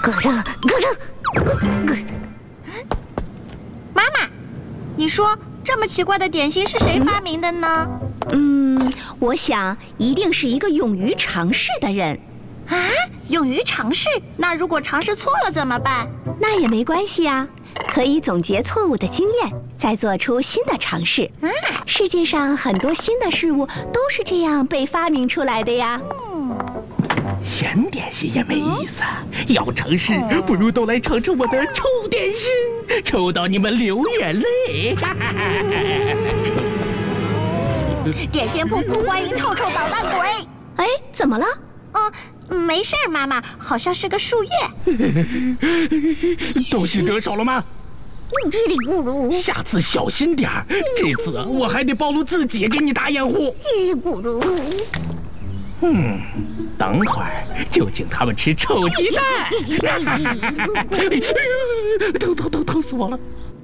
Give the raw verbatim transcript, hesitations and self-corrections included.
咯咯咯咯。 妈妈，你说这么奇怪的点心是谁发明的呢？ 嗯，我想一定是一个勇于尝试的人。 啊，勇于尝试？那如果尝试错了怎么办？ 那也没关系啊，可以总结错误的经验，再做出新的尝试。 嗯， 世界上很多新的事物都是这样被发明出来的呀。 嗯， 咸点心也没意思，要尝试不如都来尝尝我的臭点心，臭到你们流眼泪。 点心铺不欢迎臭臭捣蛋鬼。 哎，怎么了？ 嗯，没事儿，妈妈，好像是个树叶。 东西得手了吗？ 叽里咕噜， 下次小心点儿，这次我还得暴露自己给你打掩护。 叽里咕噜。 嗯，等会儿就请他们吃臭鸡蛋。疼疼疼疼死我了！